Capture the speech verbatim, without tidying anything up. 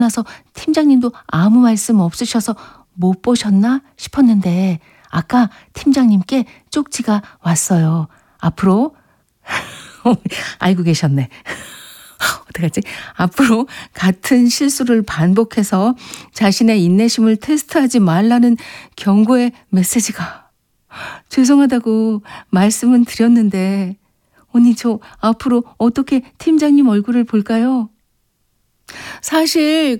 나서 팀장님도 아무 말씀 없으셔서 못 보셨나 싶었는데 아까 팀장님께 쪽지가 왔어요. 앞으로 알고 계셨네. 어떡하지? 앞으로 같은 실수를 반복해서 자신의 인내심을 테스트하지 말라는 경고의 메시지가. 죄송하다고 말씀은 드렸는데 언니 저 앞으로 어떻게 팀장님 얼굴을 볼까요? 사실